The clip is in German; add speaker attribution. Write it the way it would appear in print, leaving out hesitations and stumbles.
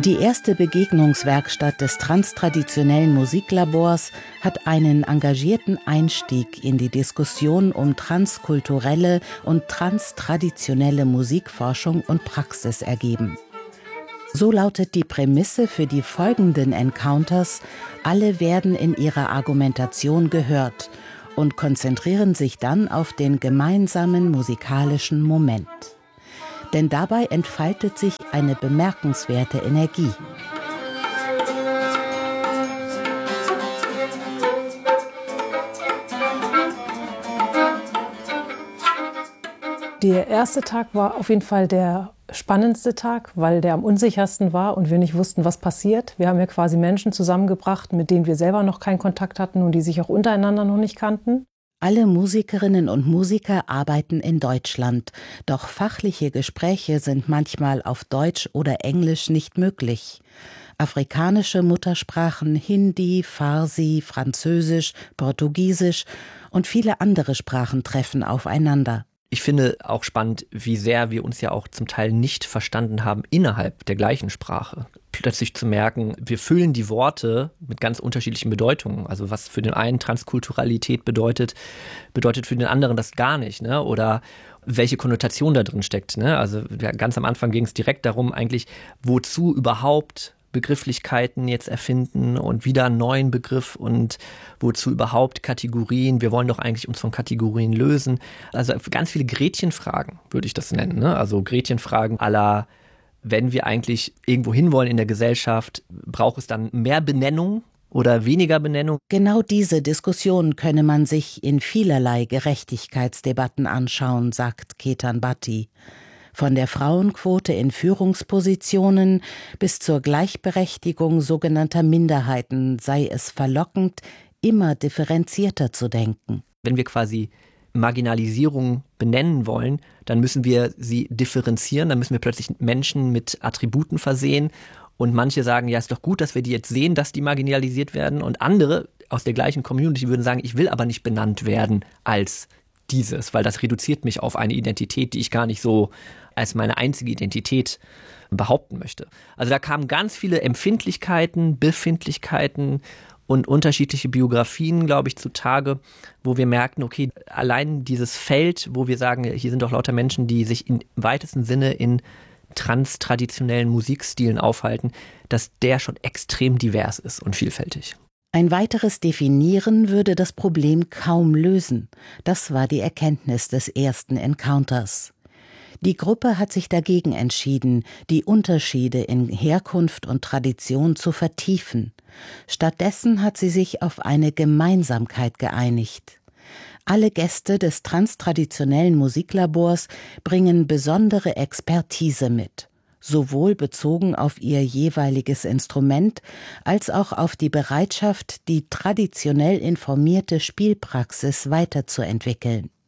Speaker 1: Die erste Begegnungswerkstatt des transtraditionellen Musiklabors hat einen engagierten Einstieg in die Diskussion um transkulturelle und transtraditionelle Musikforschung und Praxis ergeben. So lautet die Prämisse für die folgenden Encounters: Alle werden in ihrer Argumentation gehört und konzentrieren sich dann auf den gemeinsamen musikalischen Moment. Denn dabei entfaltet sich eine bemerkenswerte Energie.
Speaker 2: Der erste Tag war auf jeden Fall der spannendste Tag, weil der am unsichersten war und wir nicht wussten, was passiert. Wir haben ja quasi Menschen zusammengebracht, mit denen wir selber noch keinen Kontakt hatten und die sich auch untereinander noch nicht kannten.
Speaker 1: Alle Musikerinnen und Musiker arbeiten in Deutschland, doch fachliche Gespräche sind manchmal auf Deutsch oder Englisch nicht möglich. Afrikanische Muttersprachen, Hindi, Farsi, Französisch, Portugiesisch und viele andere Sprachen treffen aufeinander.
Speaker 3: Ich finde auch spannend, wie sehr wir uns ja auch zum Teil nicht verstanden haben innerhalb der gleichen Sprache. Plötzlich zu merken, wir füllen die Worte mit ganz unterschiedlichen Bedeutungen. Also was für den einen Transkulturalität bedeutet für den anderen das gar nicht, ne? Oder welche Konnotation da drin steckt, ne? Also ja, ganz am Anfang ging es direkt darum, eigentlich, wozu überhaupt Begrifflichkeiten jetzt erfinden und wieder einen neuen Begriff und wozu überhaupt Kategorien. Wir wollen doch eigentlich uns von Kategorien lösen. Also ganz viele Gretchenfragen würde ich das nennen, ne? Also Gretchenfragen à la, wenn wir eigentlich irgendwo hinwollen in der Gesellschaft, braucht es dann mehr Benennung oder weniger Benennung?
Speaker 1: Genau diese Diskussion könne man sich in vielerlei Gerechtigkeitsdebatten anschauen, sagt Ketan Bhatti. Von der Frauenquote in Führungspositionen bis zur Gleichberechtigung sogenannter Minderheiten sei es verlockend, immer differenzierter zu denken.
Speaker 3: Wenn wir quasi Marginalisierung benennen wollen, dann müssen wir sie differenzieren, dann müssen wir plötzlich Menschen mit Attributen versehen und manche sagen, ja, ist doch gut, dass wir die jetzt sehen, dass die marginalisiert werden, und andere aus der gleichen Community würden sagen, ich will aber nicht benannt werden als dieses, weil das reduziert mich auf eine Identität, die ich gar nicht so als meine einzige Identität behaupten möchte. Also da kamen ganz viele Empfindlichkeiten, Befindlichkeiten und unterschiedliche Biografien, glaube ich, zutage, wo wir merkten, okay, allein dieses Feld, wo wir sagen, hier sind doch lauter Menschen, die sich im weitesten Sinne in transtraditionellen Musikstilen aufhalten, dass der schon extrem divers ist und vielfältig.
Speaker 1: Ein weiteres Definieren würde das Problem kaum lösen. Das war die Erkenntnis des ersten Encounters. Die Gruppe hat sich dagegen entschieden, die Unterschiede in Herkunft und Tradition zu vertiefen. Stattdessen hat sie sich auf eine Gemeinsamkeit geeinigt. Alle Gäste des transtraditionellen Musiklabors bringen besondere Expertise mit, sowohl bezogen auf ihr jeweiliges Instrument als auch auf die Bereitschaft, die traditionell informierte Spielpraxis weiterzuentwickeln.